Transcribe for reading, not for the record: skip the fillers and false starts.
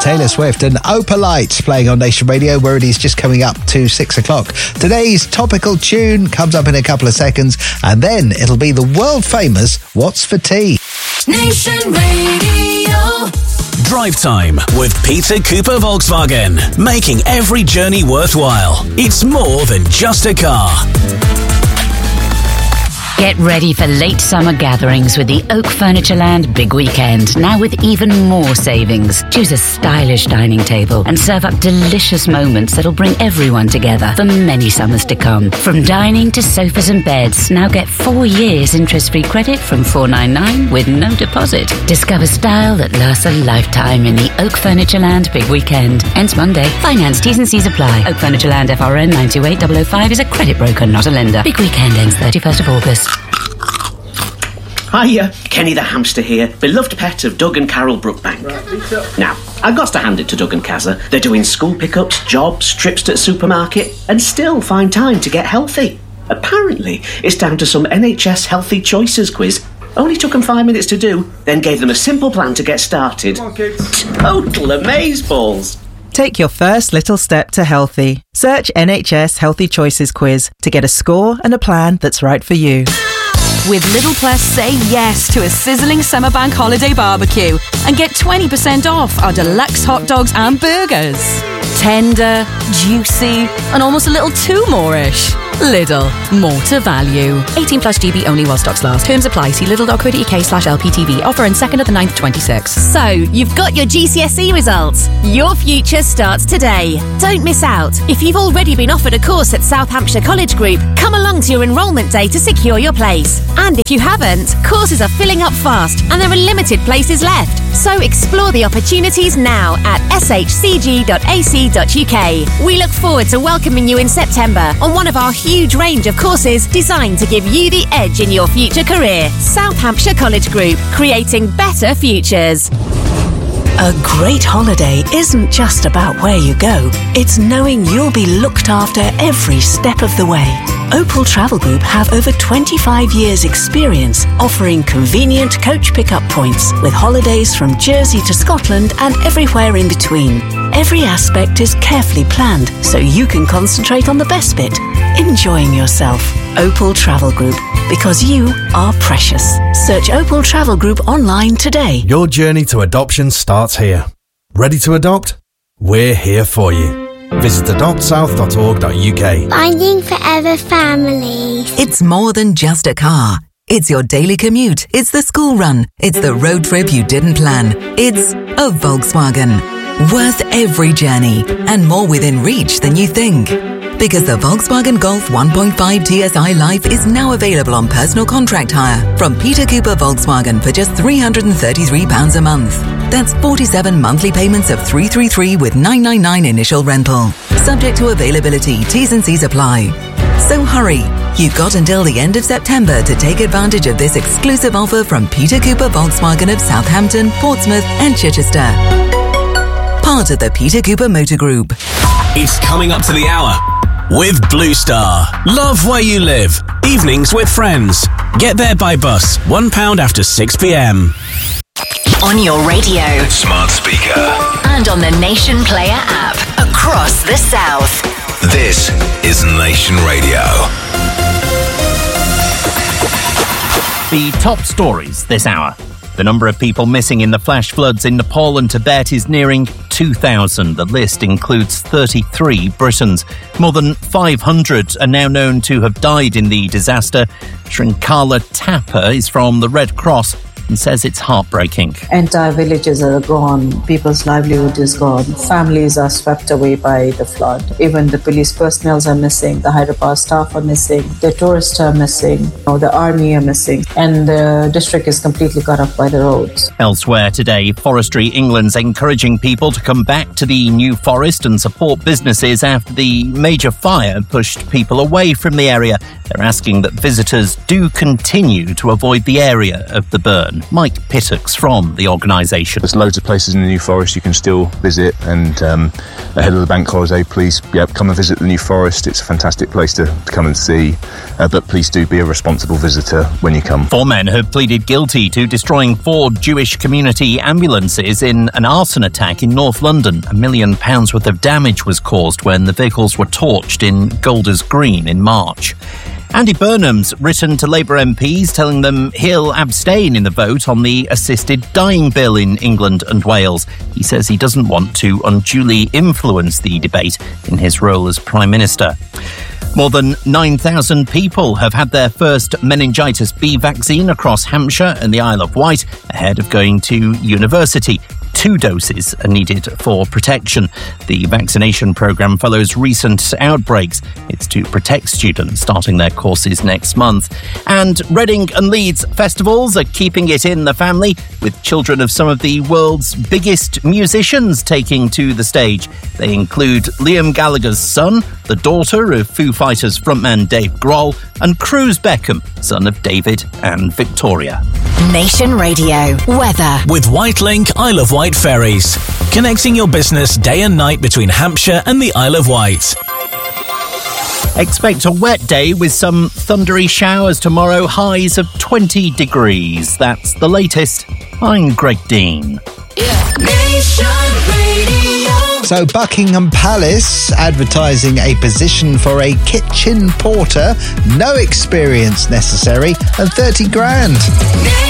Taylor Swift and Opalite playing on Nation Radio, where it is just coming up to 6 o'clock. Today's topical tune comes up in a couple of seconds, and then it'll be the world famous What's for Tea. Nation Radio. Drive Time with Peter Cooper Volkswagen. Making every journey worthwhile. It's more than just a car. Get ready for late summer gatherings with the Oak Furnitureland Big Weekend, now with even more savings. Choose a stylish dining table and serve up delicious moments that'll bring everyone together for many summers to come. From dining to sofas and beds, now get 4 years interest-free credit from $499 with no deposit. Discover style that lasts a lifetime in the Oak Furnitureland Big Weekend. Ends Monday. Finance T's and C's apply. Oak Furnitureland FRN 928005 is a credit broker, not a lender. Big Weekend ends 31st of August. Hiya, Kenny the hamster here, beloved pet of Doug and Carol Brookbank. Now, I've got to hand it to Doug and Kazza. They're doing school pickups, jobs, trips to the supermarket, and still find time to get healthy. Apparently, it's down to some NHS Healthy Choices quiz. Only took them 5 minutes to do, then gave them a simple plan to get started. Come on, kids. Total amazeballs. Take your first little step to healthy. Search NHS Healthy Choices quiz to get a score and a plan that's right for you. With Lidl Plus, say yes to a sizzling summer bank holiday barbecue and get 20% off our deluxe hot dogs and burgers. Tender, juicy, and almost a little too more-ish. Lidl, more to value. 18 plus GB only while stocks last. Terms apply. See lidl.co.uk/LPTV. Offer in 2nd of the 9th 26. So, you've got your GCSE results. Your future starts today. Don't miss out. If you've already been offered a course at South Hampshire College Group, come along to your enrolment day to secure your place. And if you haven't, courses are filling up fast and there are limited places left. So explore the opportunities now at shcg.ac.uk. We look forward to welcoming you in September on one of our huge range of courses designed to give you the edge in your future career. South Hampshire College Group, creating better futures. A great holiday isn't just about where you go. It's knowing you'll be looked after every step of the way. Opal Travel Group have over 25 years' experience offering convenient coach pickup points with holidays from Jersey to Scotland and everywhere in between. Every aspect is carefully planned so you can concentrate on the best bit, enjoying yourself. Opal Travel Group, because you are precious. Search Opal Travel Group online today. Your journey to adoption starts here. Ready to adopt? We're here for you. Visit adoptsouth.org.uk. Finding Forever Families. It's more than just a car. It's your daily commute. It's the school run. It's the road trip you didn't plan. It's a Volkswagen. Worth every journey and more within reach than you think. Because the Volkswagen Golf 1.5 TSI Life is now available on personal contract hire from Peter Cooper Volkswagen for just £333 a month. That's 47 monthly payments of $333 with $999 initial rental. Subject to availability, T's and C's apply. So hurry, you've got until the end of September to take advantage of this exclusive offer from Peter Cooper Volkswagen of Southampton, Portsmouth and Chichester. Part of the Peter Cooper Motor Group. It's coming up to the hour with Blue Star. Love where you live. Evenings with friends. Get there by bus. £1 after 6 p.m. On your radio, smart speaker, and on the Nation Player app across the South. This is Nation Radio. The top stories this hour. The number of people missing in the flash floods in Nepal and Tibet is nearing 2,000. The list includes 33 Britons. More than 500 are now known to have died in the disaster. Shrinkala Thapa is from the Red Cross and says it's heartbreaking. Entire villages are gone. People's livelihood is gone. Families are swept away by the flood. Even the police personnel are missing. The hydropower staff are missing. The tourists are missing. The army are missing. And the district is completely cut off by the roads. Elsewhere today, Forestry England's encouraging people to come back to the New Forest and support businesses after the major fire pushed people away from the area. They're asking that visitors do continue to avoid the area of the burn. chairman, Mike Pittocks, from the organisation. There's loads of places in the New Forest you can still visit, and ahead of the bank holiday, please come and visit the New Forest. It's a fantastic place to come and see, but please do be a responsible visitor when you come. 4 men have pleaded guilty to destroying 4 Jewish community ambulances in an arson attack in North London. £1 million worth of damage was caused when the vehicles were torched in Golders Green in March. Andy Burnham's written to Labour MPs telling them he'll abstain in the vote on the assisted dying bill in England and Wales. He says he doesn't want to unduly influence the debate in his role as Prime Minister. More than 9,000 people have had their first meningitis B vaccine across Hampshire and the Isle of Wight ahead of going to university. 2 doses are needed for protection. The vaccination programme follows recent outbreaks. It's to protect students starting their courses next month. And Reading and Leeds festivals are keeping it in the family, with children of some of the world's biggest musicians taking to the stage. They include Liam Gallagher's son, the daughter of Foo Fighters frontman Dave Grohl, and Cruz Beckham, son of David and Victoria. Nation Radio weather with Whitelink Isle of Wight ferries, connecting your business day and night between Hampshire and the Isle of Wight. Expect a wet day with some thundery showers tomorrow, highs of 20 degrees. That's the latest. I'm Greg Dean. Nation Radio. So Buckingham Palace advertising a position for a kitchen porter, no experience necessary, and 30 grand.